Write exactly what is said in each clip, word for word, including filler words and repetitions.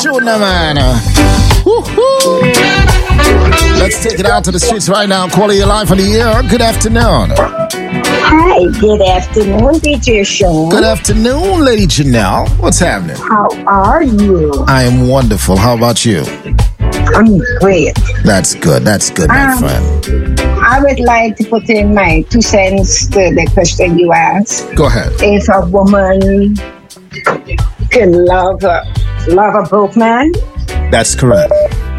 tune, man. Woo-hoo. Let's take it out to the streets right now. Calling you live on the air. Good afternoon. Hi, good afternoon, D J Sean. Good afternoon, Lady Janelle. What's happening? How are you? I am wonderful. How about you? I'm great. That's good. That's good, my um, friend. I would like to put in my two cents to the question you asked. Go ahead. If a woman can love a, love a broke man? That's correct.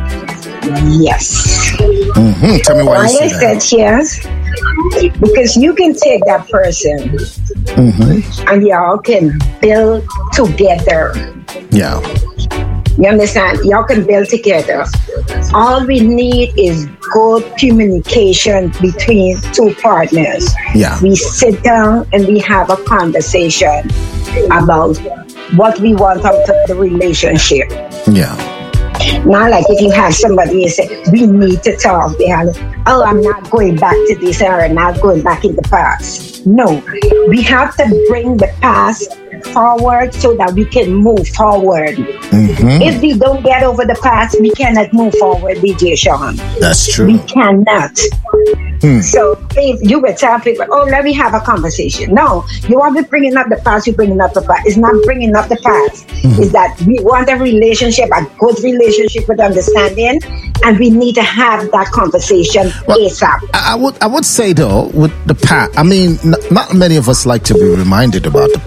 Yes. Mm-hmm. Tell me why, why you say I that. said yes. Because you can take that person mm-hmm. and y'all can build together. Yeah. You understand? Y'all can build together. All we need is good communication between two partners. Yeah. We sit down and we have a conversation about what we want out of the relationship. Yeah. Not like if you have somebody and say, we need to talk. They have, oh, I'm not going back to this or I'm not going back in the past. No. We have to bring the past forward so that we can move forward. Mm-hmm. If we don't get over the past, we cannot move forward, D J Sean. That's true. We cannot. Hmm. So if you would tell people, oh, let me have a conversation. No, you want to be bringing up the past, you're bringing up the past. It's not bringing up the past. Mm-hmm. It's that we want a relationship, a good relationship with understanding, and we need to have that conversation well, ASAP. I, I would I would say, though, with the past, I mean, n- not many of us like to be reminded about the